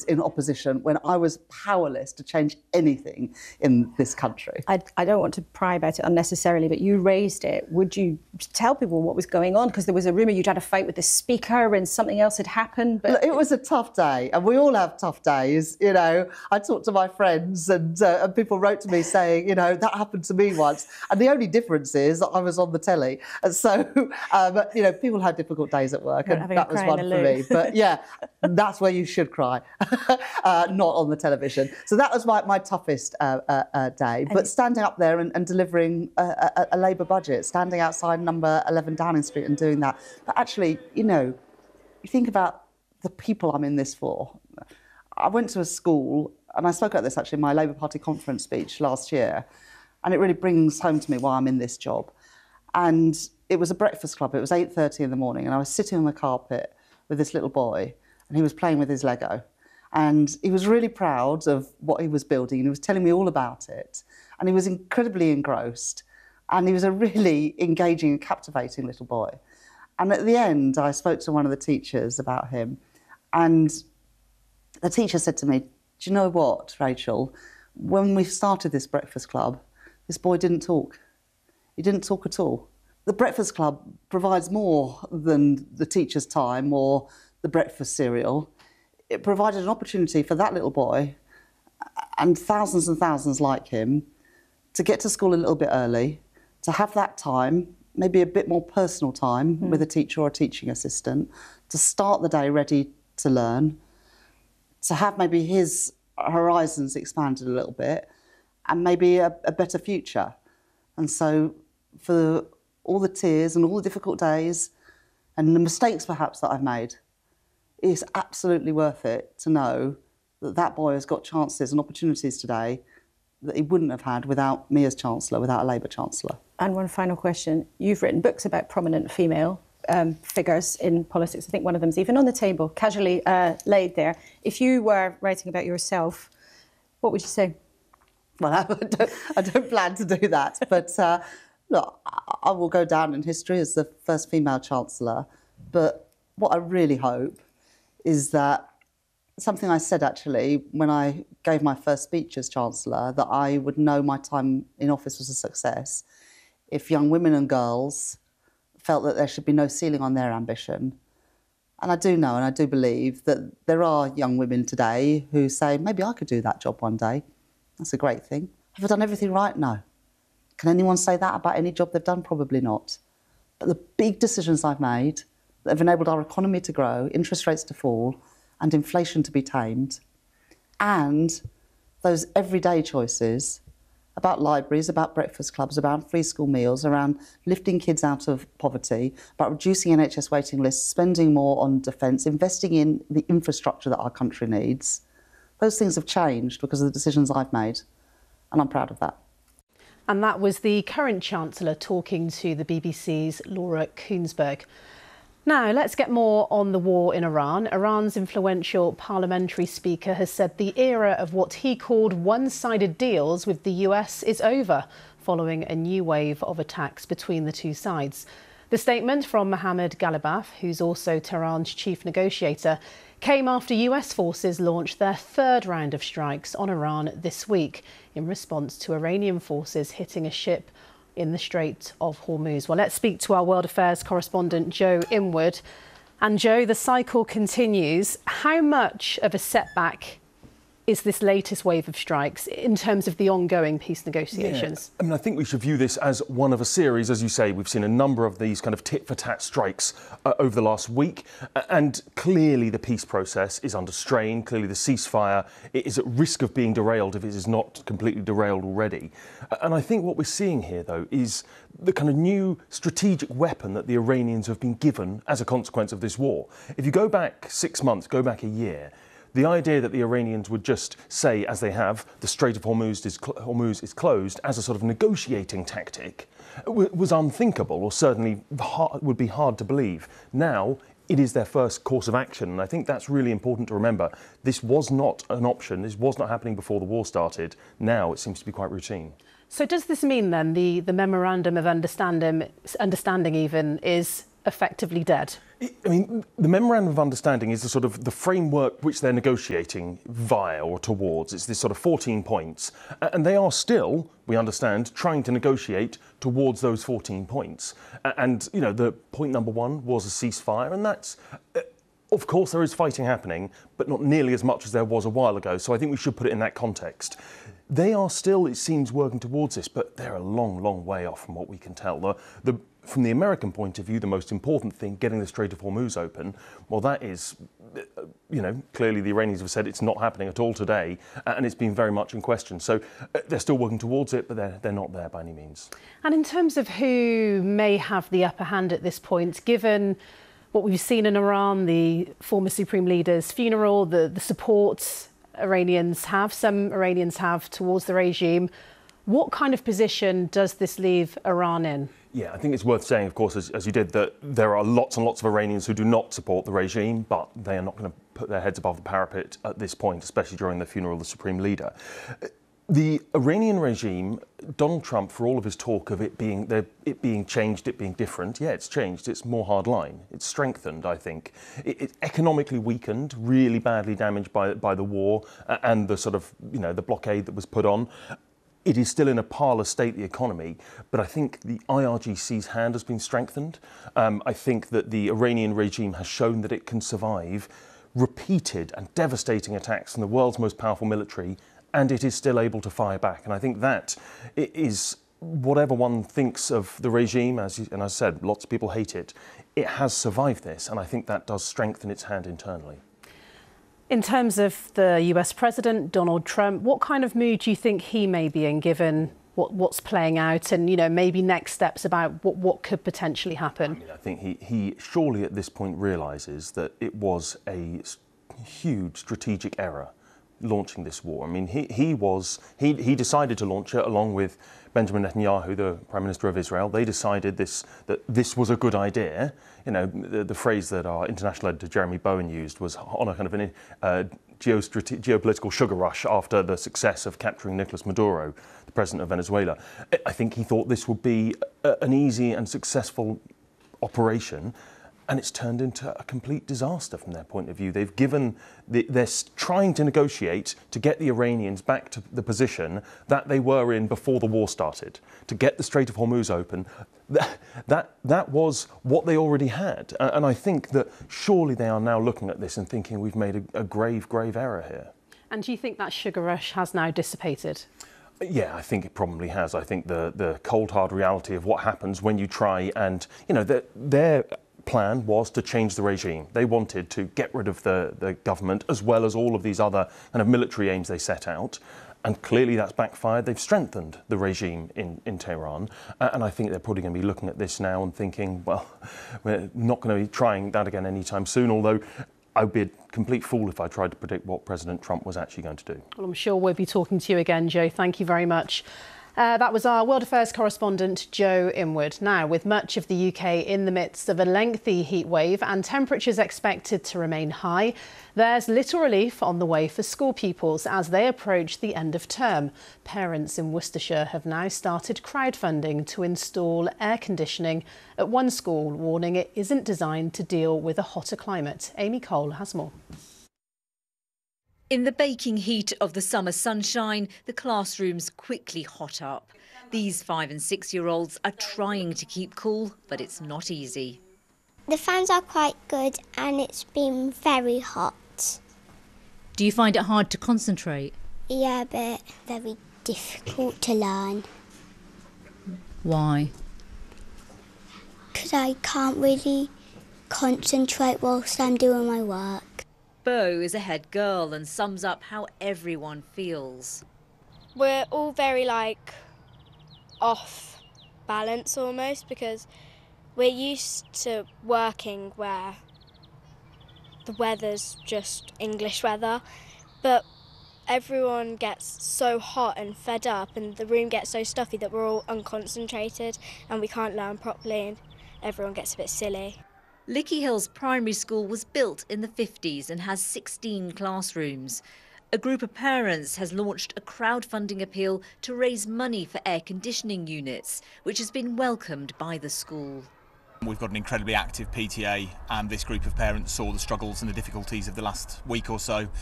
in opposition when I was powerless to change anything in this country. I don't want to pry about it unnecessarily, but you raised it. Would you tell people what was going on? Because there was a rumour you'd had a fight with the Speaker and something else had happened. But it was a tough day, and we all have tough days. You know, I talked to my friends, and people wrote to me saying, you know, that happened to me once. And the only difference is that I was on the telly. And so, you know, people have difficult days at work, and that was one for me. But yeah, that's where you should cry, not on the television. So that was my toughest day. But standing up there and delivering a Labour budget, standing outside number 11 Downing Street and doing that. But actually, you know, you think about the people I'm in this for. I went to a school, and I spoke about this actually in my Labour Party conference speech last year, and it really brings home to me why I'm in this job. And it was a breakfast club. It was 8:30 in the morning, and I was sitting on the carpet with this little boy, and he was playing with his Lego. And he was really proud of what he was building, and he was telling me all about it. And he was incredibly engrossed, and he was a really engaging and captivating little boy. And at the end, I spoke to one of the teachers about him, and the teacher said to me, "Do you know what, Rachel? When we started this breakfast club, this boy didn't talk. He didn't talk at all." The Breakfast Club provides more than the teacher's time or the breakfast cereal. It provided an opportunity for that little boy and thousands like him to get to school a little bit early, to have that time, maybe a bit more personal time with a teacher or a teaching assistant, to start the day ready to learn, to have maybe his horizons expanded a little bit, and maybe a better future. And so for all the tears and all the difficult days and the mistakes perhaps that I've made, it's absolutely worth it to know that that boy has got chances and opportunities today that he wouldn't have had without me as Chancellor, without a Labour Chancellor. And one final question. You've written books about prominent female figures in politics. I think one of them's even on the table, casually laid there. If you were writing about yourself, what would you say? Well, I don't plan to do that, but look, I will go down in history as the first female Chancellor. But what I really hope is that something I said actually when I gave my first speech as Chancellor, that I would know my time in office was a success if young women and girls felt that there should be no ceiling on their ambition. And I do know and I do believe that there are young women today who say, maybe I could do that job one day. That's a great thing. Have I done everything right? No. Can anyone say that about any job they've done? Probably not. But the big decisions I've made that have enabled our economy to grow, interest rates to fall, and inflation to be tamed, and those everyday choices about libraries, about breakfast clubs, about free school meals, around lifting kids out of poverty, about reducing NHS waiting lists, spending more on defence, investing in the infrastructure that our country needs, those things have changed because of the decisions I've made, and I'm proud of that. And that was the current Chancellor talking to the BBC's Laura Kuenssberg. Now, let's get more on the war in Iran. Iran's influential parliamentary speaker has said the era of what he called one-sided deals with the US is over, following a new wave of attacks between the two sides. The statement from Mohammad Ghalibaf, who's also Tehran's chief negotiator, came after US forces launched their third round of strikes on Iran this week in response to Iranian forces hitting a ship in the Strait of Hormuz. Well, let's speak to our World Affairs correspondent, Joe Inwood. And Joe, the cycle continues. How much of a setback is this latest wave of strikes in terms of the ongoing peace negotiations? Yeah. I mean, I think we should view this as one of a series. As you say, we've seen a number of these kind of tit-for-tat strikes over the last week. And clearly the peace process is under strain. Clearly the ceasefire is at risk of being derailed if it is not completely derailed already. And I think what we're seeing here, though, is the kind of new strategic weapon that the Iranians have been given as a consequence of this war. If you go back 6 months, go back a year, the idea that the Iranians would just say, as they have, the Strait of Hormuz is closed as a sort of negotiating tactic was unthinkable, or certainly would be hard to believe. Now, it is their first course of action, and I think that's really important to remember. This was not an option. This was not happening before the war started. Now it seems to be quite routine. So does this mean then the memorandum of understanding even is effectively dead? I mean, the Memorandum of Understanding is the sort of the framework which they're negotiating via or towards. It's this sort of 14 points. And they are still, we understand, trying to negotiate towards those 14 points. And, you know, the point number one was a ceasefire, and that's... Of course, there is fighting happening, but not nearly as much as there was a while ago. So I think we should put it in that context. They are still, it seems, working towards this, but they're a long, long way off from what we can tell. From the American point of view, the most important thing, getting the Strait of Hormuz open, well, that is, you know, clearly the Iranians have said it's not happening at all today, and it's been very much in question. So they're still working towards it, but they're not there by any means. And in terms of who may have the upper hand at this point, given what we've seen in Iran, the former Supreme Leader's funeral, the support some Iranians have towards the regime, what kind of position does this leave Iran in? Yeah, I think it's worth saying, of course, as you did, that there are lots and lots of Iranians who do not support the regime, but they are not going to put their heads above the parapet at this point, especially during the funeral of the Supreme Leader. The Iranian regime, Donald Trump, for all of his talk of it being changed, it being different, yeah, it's changed. It's more hardline. It's strengthened, I think. It's economically weakened, really badly damaged by the war and the sort of, you know, the blockade that was put on. It is still in a parlous state, the economy, but I think the IRGC's hand has been strengthened. I think that the Iranian regime has shown that it can survive repeated and devastating attacks from the world's most powerful military, and it is still able to fire back. And I think that is, whatever one thinks of the regime, and as I said, lots of people hate it, it has survived this, and I think that does strengthen its hand internally. In terms of the US President, Donald Trump, what kind of mood do you think he may be in, given what's playing out and, you know, maybe next steps about what could potentially happen? I mean, I think he surely at this point realises that it was a huge strategic error launching this war. I mean, he decided to launch it along with Benjamin Netanyahu, the Prime Minister of Israel. They decided that this was a good idea. You know, the phrase that our international editor Jeremy Bowen used was on a kind of an geopolitical sugar rush after the success of capturing Nicolas Maduro, the president of Venezuela. I think he thought this would be an easy and successful operation. And it's turned into a complete disaster from their point of view. They're trying to negotiate to get the Iranians back to the position that they were in before the war started, to get the Strait of Hormuz open. That was what they already had. And I think that surely they are now looking at this and thinking we've made a grave, grave error here. And do you think that sugar rush has now dissipated? Yeah, I think it probably has. I think the cold, hard reality of what happens when you try and, you know, their plan was to change the regime. They wanted to get rid of the government as well as all of these other kind of military aims they set out. And clearly that's backfired. They've strengthened the regime in Tehran. And I think they're probably going to be looking at this now and thinking, well, we're not going to be trying that again anytime soon, although I would be a complete fool if I tried to predict what President Trump was actually going to do. Well, I'm sure we'll be talking to you again, Joe. Thank you very much. That was our World Affairs correspondent, Joe Inwood. Now, with much of the UK in the midst of a lengthy heat wave and temperatures expected to remain high, there's little relief on the way for school pupils as they approach the end of term. Parents in Worcestershire have now started crowdfunding to install air conditioning at one school, warning it isn't designed to deal with a hotter climate. Amy Cole has more. In the baking heat of the summer sunshine, the classrooms quickly hot up. These 5- and 6-year-olds are trying to keep cool, but it's not easy. The fans are quite good and it's been very hot. Do you find it hard to concentrate? Yeah, but very difficult to learn. Why? Because I can't really concentrate whilst I'm doing my work. Bo is a head girl and sums up how everyone feels. We're all very, off balance almost, because we're used to working where the weather's just English weather, but everyone gets so hot and fed up and the room gets so stuffy that we're all unconcentrated and we can't learn properly and everyone gets a bit silly. Lickey Hills Primary School was built in the 50s and has 16 classrooms. A group of parents has launched a crowdfunding appeal to raise money for air conditioning units, which has been welcomed by the school. We've got an incredibly active PTA, and this group of parents saw the struggles and the difficulties of the last week or so